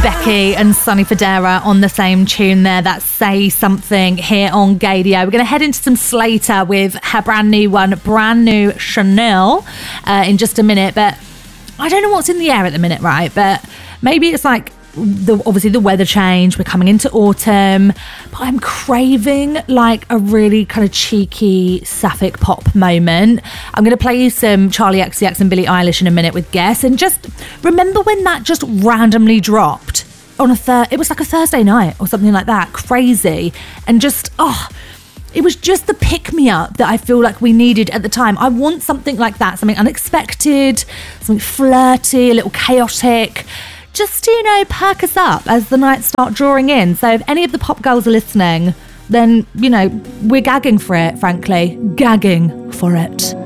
Becky and Sonny Fodera on the same tune there. That's Say Something here on Gaydio. We're going to head into some Slater with her brand new one, Brand New Chanel, in just a minute. But I don't know what's in the air at the minute, right? But maybe it's like obviously the weather change. We're coming into autumn, but I'm craving like a really kind of cheeky sapphic pop moment. I'm going to play you some Charlie XCX and Billie Eilish in a minute with Guess, and just remember when that just randomly dropped on it was like a Thursday night or something like that, crazy, and just it was just the pick-me-up that I feel like we needed at the time. I want something like that, something unexpected, something flirty, a little chaotic, just to, perk us up as the nights start drawing in. So if any of the pop girls are listening, then, we're gagging for it, frankly. Gagging for it.